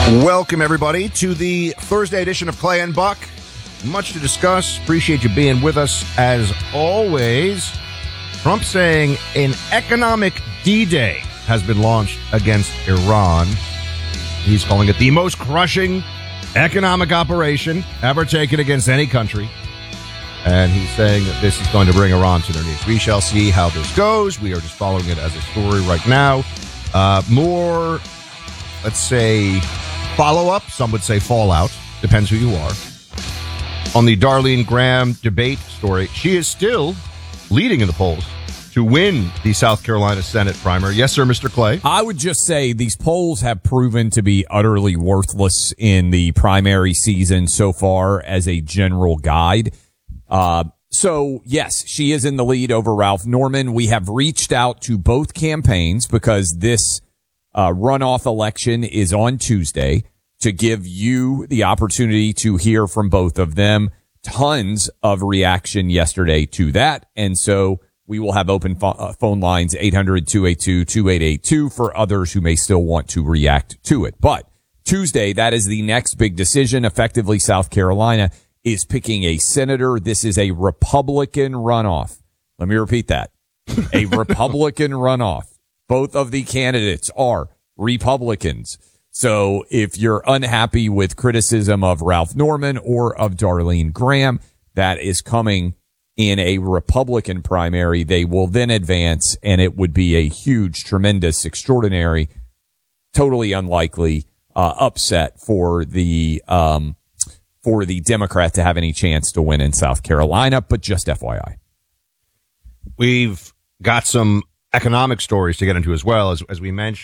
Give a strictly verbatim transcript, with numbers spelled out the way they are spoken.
Welcome, everybody, to the Thursday edition of Clay and Buck. Much to discuss. Appreciate you being with us, as always. Trump saying an economic D-Day has been launched against Iran. He's calling it the most crushing economic operation ever taken against any country. And he's saying that this is going to bring Iran to their knees. We shall see how this goes. We are just following it as a story right now. Uh, more, let's say, follow-up. Some would say fallout. Depends who you are. On the Darlene Graham debate story, she is still leading in the polls to win the South Carolina Senate primary. Yes, sir, Mister Clay. I would just say these polls have proven to be utterly worthless in the primary season so far as a general guide. Uh, so, yes, she is in the lead over Ralph Norman. We have reached out to both campaigns because this uh, runoff election is on Tuesday to give you the opportunity to hear from both of them. Tons of reaction yesterday to that. And so we will have open fo- uh, phone lines, eight hundred, two eight two, two eight eight two, for others who may still want to react to it. But Tuesday, that is the next big decision. Effectively, South Carolina is picking a senator. This is a Republican runoff. Let me repeat that. A Republican runoff. Both of the candidates are Republicans. So if you're unhappy with criticism of Ralph Norman or of Darlene Graham, that is coming in a Republican primary. They will then advance, and it would be a huge, tremendous, extraordinary, totally unlikely uh, upset for the um, for the Democrat to have any chance to win in South Carolina. But just F Y I, we've got some economic stories to get into as well, as as we mentioned.